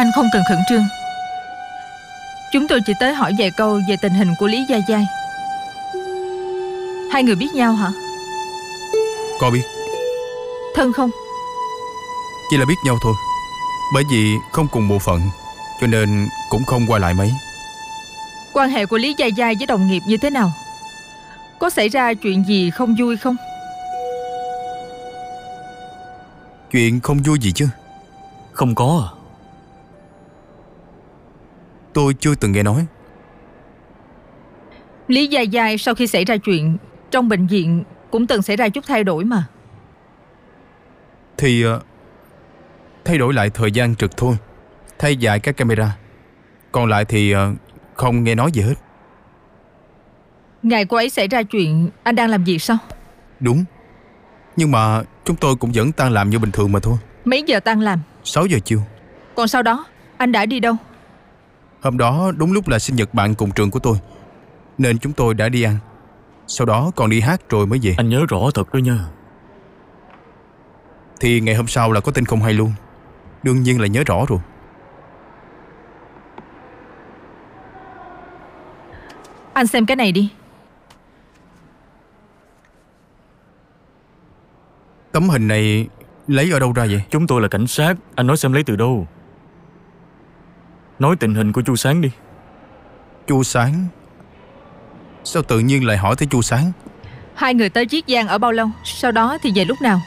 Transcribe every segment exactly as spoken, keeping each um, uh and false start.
Anh không cần khẩn trương. Chúng tôi chỉ tới hỏi vài câu về tình hình của Lý Gia Giai. Hai người biết nhau hả? Có biết. Thân không? Chỉ là biết nhau thôi. Bởi vì không cùng bộ phận, cho nên cũng không qua lại mấy. Quan hệ của Lý Gia Giai với đồng nghiệp như thế nào? Có xảy ra chuyện gì không vui không? Chuyện không vui gì chứ? Không có à? Tôi chưa từng nghe nói. Lý Gia Giai sau khi xảy ra chuyện trong bệnh viện cũng từng xảy ra chút thay đổi mà. Thì uh, thay đổi lại thời gian trực thôi, thay dại các camera. Còn lại thì uh, không nghe nói gì hết. Ngày cô ấy xảy ra chuyện, anh đang làm việc sao? Đúng. Nhưng mà chúng tôi cũng vẫn tan làm như bình thường mà thôi. Mấy giờ tan làm? Sáu giờ chiều. Còn sau đó, anh đã đi đâu? Hôm đó đúng lúc là sinh nhật bạn cùng trường của tôi, nên chúng tôi đã đi ăn. Sau đó còn đi hát rồi mới về. Anh nhớ rõ thật đó nha. Thì ngày hôm sau là có tin không hay luôn. Đương nhiên là nhớ rõ rồi. Anh xem cái này đi. Tấm hình này lấy ở đâu ra vậy? Chúng tôi là cảnh sát, anh nói xem lấy từ đâu. Nói tình hình của Chu Sáng đi. Chu Sáng? Sao tự nhiên lại hỏi tới Chu Sáng? Hai người tới Chiết Giang ở bao lâu? Sau đó thì về lúc nào?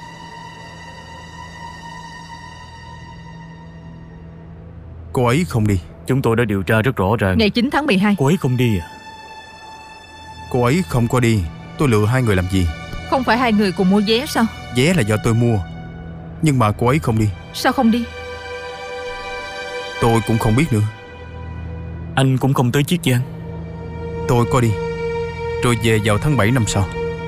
Cô ấy không đi. Chúng tôi đã điều tra rất rõ ràng. Ngày chín tháng mười hai. Cô ấy không đi à? Cô ấy không có đi. Tôi lừa hai người làm gì? Không phải hai người cùng mua vé sao? Vé là do tôi mua, nhưng mà cô ấy không đi. Sao không đi? Tôi cũng không biết nữa. Anh cũng không tới Chiết Giang. Tôi có đi, rồi về vào tháng bảy năm sau.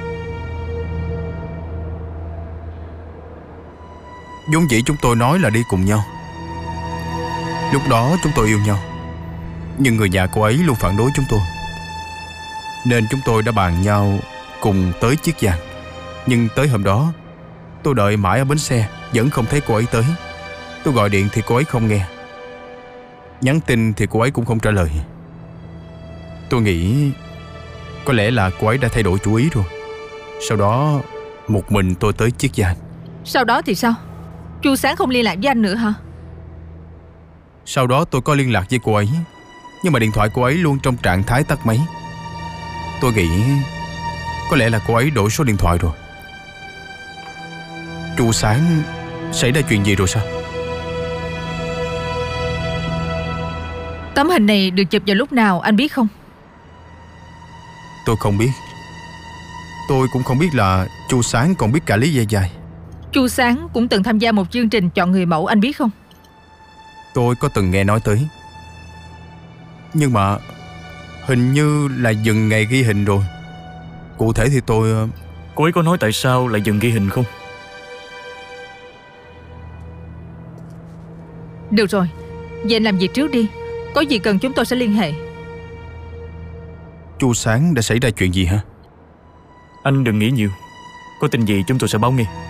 Vốn dĩ chúng tôi nói là đi cùng nhau. Lúc đó chúng tôi yêu nhau, nhưng người nhà cô ấy luôn phản đối chúng tôi, nên chúng tôi đã bàn nhau cùng tới Chiết Giang. Nhưng tới hôm đó, tôi đợi mãi ở bến xe vẫn không thấy cô ấy tới. Tôi gọi điện thì cô ấy không nghe, nhắn tin thì cô ấy cũng không trả lời. Tôi nghĩ có lẽ là cô ấy đã thay đổi chủ ý rồi. Sau đó một mình tôi tới Chiết Giang. Sau đó thì sao? Chu Sáng không liên lạc với anh nữa hả? Sau đó tôi có liên lạc với cô ấy, nhưng mà điện thoại cô ấy luôn trong trạng thái tắt máy. Tôi nghĩ có lẽ là cô ấy đổi số điện thoại rồi. Chu Sáng xảy ra chuyện gì rồi sao? Tấm hình này được chụp vào lúc nào anh biết không? Tôi không biết. Tôi cũng không biết là Chu Sáng còn biết cả Lý Gia Giai. Chu Sáng cũng từng tham gia một chương trình chọn người mẫu, anh biết không? Tôi có từng nghe nói tới, nhưng mà hình như là dừng ngày ghi hình rồi. Cụ thể thì tôi... Cô ấy có nói tại sao lại dừng ghi hình không? Được rồi, về anh làm việc trước đi. Có gì cần chúng tôi sẽ liên hệ. Chu Sáng đã xảy ra chuyện gì hả? Anh đừng nghĩ nhiều. Có tin gì chúng tôi sẽ báo ngay.